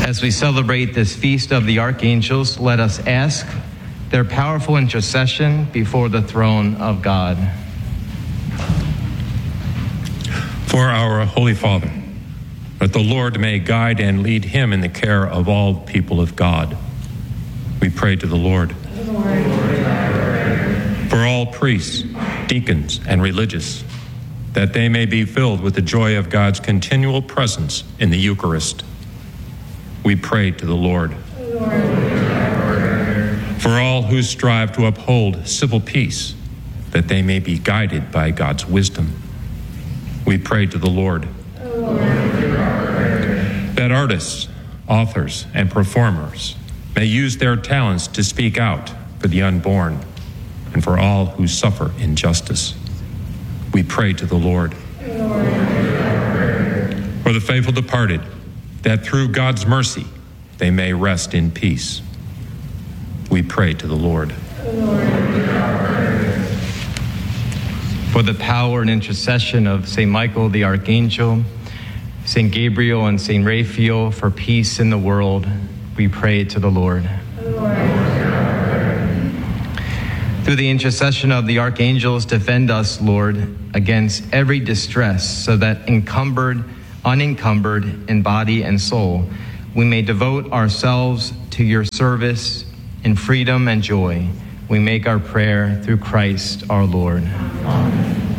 As we celebrate this feast of the archangels, let us ask their powerful intercession before the throne of God. For our Holy Father, that the Lord may guide and lead him in the care of all people of God. We pray to the Lord. For all priests, deacons, and religious, that they may be filled with the joy of God's continual presence in the Eucharist. We pray to the Lord. For all who strive to uphold civil peace, that they may be guided by God's wisdom. We pray to the Lord. That artists, authors, and performers may use their talents to speak out for the unborn and for all who suffer injustice. We pray to the Lord. For the faithful departed, that through God's mercy they may rest in peace. We pray to the Lord. For the power and intercession of St. Michael the Archangel, St. Gabriel and St. Raphael, for peace in the world, we pray to the Lord. Through the intercession of the archangels, defend us, Lord, against every distress, so that unencumbered in body and soul, we may devote ourselves to your service in freedom and joy. We make our prayer through Christ our Lord. Amen.